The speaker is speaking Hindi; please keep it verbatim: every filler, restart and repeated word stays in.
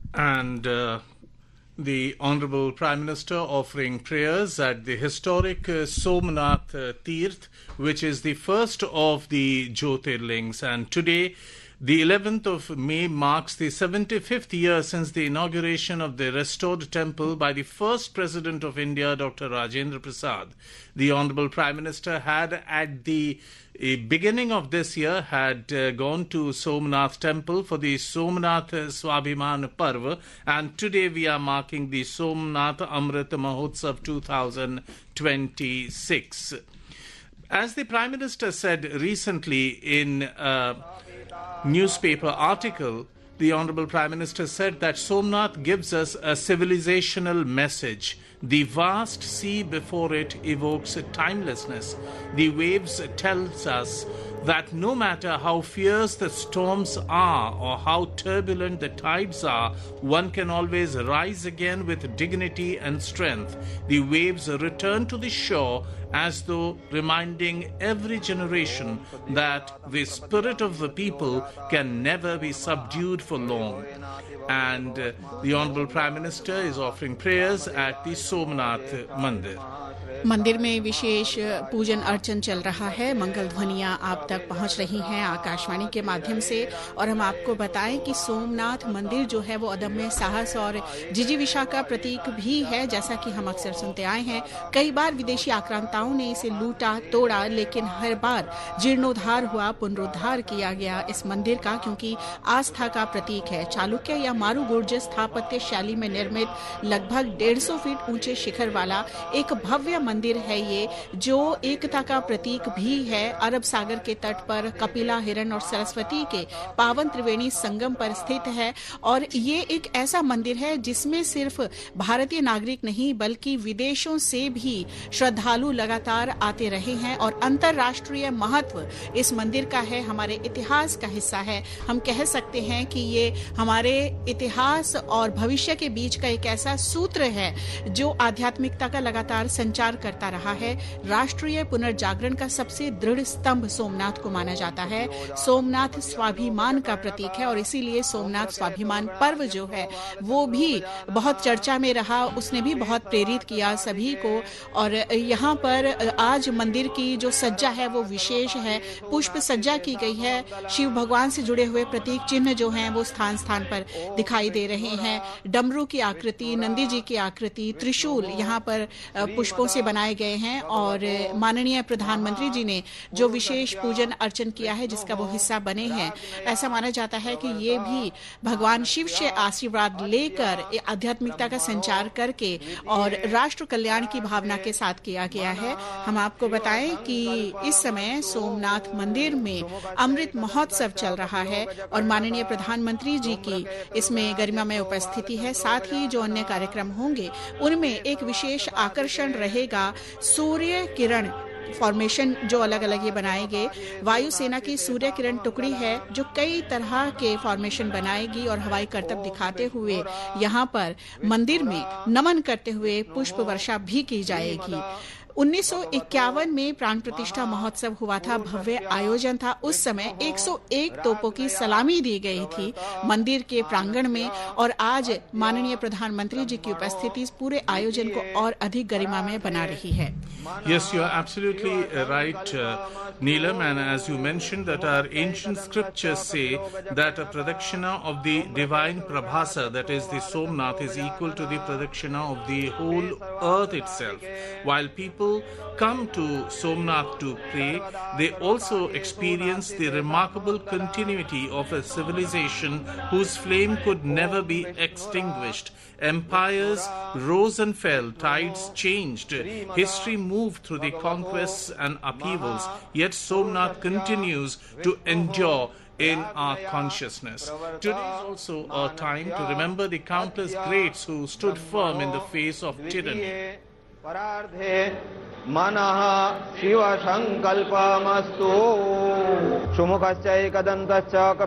And uh, the Honorable Prime Minister offering prayers at the historic uh, Somnath uh, Tirth, which is the first of the Jyotirlings. And today, the eleventh of May, marks the seventy-fifth year since the inauguration of the restored temple by the first President of India, Doctor Rajendra Prasad. The Honorable Prime Minister had, at the uh, beginning of this year, had uh, gone to Somnath temple for the Somnath Swabhiman Parva, and today we are marking the Somnath Amrit Mahotsav two thousand twenty-six. As the Prime Minister said recently in a newspaper article, the Honorable Prime Minister said that Somnath gives us a civilizational message. The vast sea before it evokes timelessness. The waves tells us that no matter how fierce the storms are or how turbulent the tides are, one can always rise again with dignity and strength. The waves return to the shore as though reminding every generation that the spirit of the people can never be subdued for long. And uh, the Honorable Prime Minister is offering prayers at the Somnath Mandir. मंदिर में विशेष पूजन अर्चन चल रहा है। मंगल ध्वनियां आप तक पहुंच रही हैं आकाशवाणी के माध्यम से, और हम आपको बताएं कि सोमनाथ मंदिर जो है वो अदम्य साहस और जिजीविषा का प्रतीक भी है। जैसा कि हम अक्सर सुनते आए हैं, कई बार विदेशी आक्रांताओं ने इसे लूटा तोड़ा, लेकिन हर बार जीर्णोद्धार हुआ, पुनरुद्धार किया गया इस मंदिर का, क्योंकि आस्था का प्रतीक है। चालुक्य या मारूगुर्ज स्थापत्य शैली में निर्मित लगभग डेढ़ सौ फीट ऊंचे शिखर वाला एक भव्य मंदिर है ये, जो एकता का प्रतीक भी है। अरब सागर के तट पर कपिला, हिरण और सरस्वती के पावन त्रिवेणी संगम पर स्थित है, और ये एक ऐसा मंदिर है जिसमें सिर्फ भारतीय नागरिक नहीं बल्कि विदेशों से भी श्रद्धालु लगातार आते रहे हैं, और अंतर्राष्ट्रीय महत्व इस मंदिर का है, हमारे इतिहास का हिस्सा है। हम कह सकते हैं कि ये हमारे इतिहास और भविष्य के बीच का एक ऐसा सूत्र है जो आध्यात्मिकता का लगातार संचार करता रहा है। राष्ट्रीय पुनर्जागरण का सबसे दृढ़ स्तंभ सोमनाथ को माना जाता है। सोमनाथ स्वाभिमान का प्रतीक है, और इसीलिए सोमनाथ स्वाभिमान पर्व जो है वो भी बहुत चर्चा में रहा। उसने भी बहुत प्रेरित किया सभी को, और यहाँ पर आज मंदिर की जो सज्जा है वो विशेष है। पुष्प सज्जा की गई है। शिव भगवान से जुड़े हुए प्रतीक चिन्ह जो हैं वो स्थान स्थान पर दिखाई दे रहे हैं। डमरू की आकृति, नंदी जी की आकृति, त्रिशूल यहाँ पर पुष्पों से बनाए गए हैं, और माननीय प्रधानमंत्री जी ने जो विशेष पूजन अर्चन किया है जिसका वो हिस्सा बने हैं। ऐसा माना जाता है कि ये भी भगवान शिव से आशीर्वाद लेकर आध्यात्मिकता का संचार करके और राष्ट्र कल्याण की भावना के साथ किया गया है। हम आपको बताएं कि इस समय सोमनाथ मंदिर में अमृत महोत्सव चल रहा है, और माननीय प्रधानमंत्री जी की इसमें गरिमामय उपस्थिति है। साथ ही जो अन्य कार्यक्रम होंगे उनमें एक विशेष आकर्षण रहेगा। सूर्य किरण फॉर्मेशन जो अलग अलग ये बनाएंगे, वायुसेना की सूर्य किरण टुकड़ी है जो कई तरह के फॉर्मेशन बनाएगी, और हवाई करतब दिखाते हुए यहाँ पर मंदिर में नमन करते हुए पुष्प वर्षा भी की जाएगी। उन्नीस सौ इक्यावन में प्राण प्रतिष्ठा महोत्सव हुआ था, भव्य आयोजन था। उस समय एक सौ एक तोपों की सलामी दी गई थी मंदिर के प्रांगण में, और आज माननीय प्रधानमंत्री जी की उपस्थिति पूरे आयोजन को और अधिक गरिमा में बना रही है। Yes, you are absolutely right, uh, Neelam, and as you mentioned that our ancient scriptures say that a pradakshina of the divine Prabhasa, that is the Somnath, is equal to the pradakshina of the whole earth itself. While people come to Somnath to pray, they also experience the remarkable continuity of a civilization whose flame could never be extinguished. Empires rose and fell, tides changed, history moved through the conquests and upheavals, yet Somnath continues to endure in our consciousness. Today is also a time to remember the countless greats who stood firm in the face of tyranny. परार्धे मनः शिव संकल्पमस्तु सुमुखश्च एकदन्तश्च